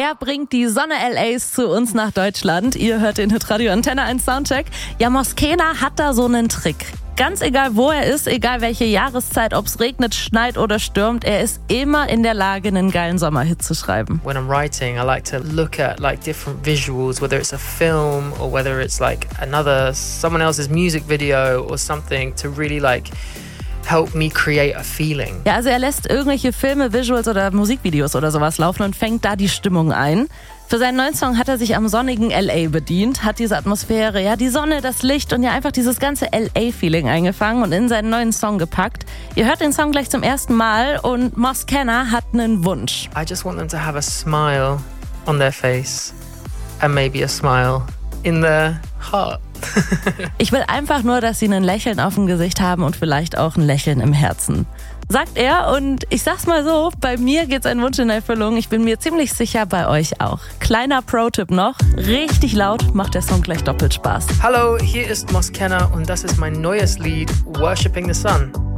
Er bringt die Sonne LAs zu uns nach Deutschland. Ihr hört den Hitradio Antenne 1 Soundcheck. Ja, Mosquena hat da so einen Trick. Ganz egal, wo er ist, egal welche Jahreszeit, ob es regnet, schneit oder stürmt, er ist immer in der Lage, einen geilen Sommerhit zu schreiben. When I'm writing, I like to look at like different visuals, whether it's a film or whether it's like someone else's music video or something to really like help me create a feeling. Ja, also er lässt irgendwelche Filme, Visuals oder Musikvideos oder sowas laufen und fängt da die Stimmung ein. Für seinen neuen Song hat er sich am sonnigen LA bedient, hat diese Atmosphäre, ja, die Sonne, das Licht und ja einfach dieses ganze LA-Feeling eingefangen und in seinen neuen Song gepackt. Ihr hört den Song gleich zum ersten Mal und Mosquena hat einen Wunsch. I just want them to have a smile on their face and maybe a smile in their heart. Ich will einfach nur, dass sie ein Lächeln auf dem Gesicht haben und vielleicht auch ein Lächeln im Herzen. Sagt er und ich sag's mal so, bei mir geht's ein Wunsch in Erfüllung. Ich bin mir ziemlich sicher, bei euch auch. Kleiner Pro-Tipp noch, richtig laut macht der Song gleich doppelt Spaß. Hallo, hier ist Mosquena und das ist mein neues Lied Worshipping the Sun.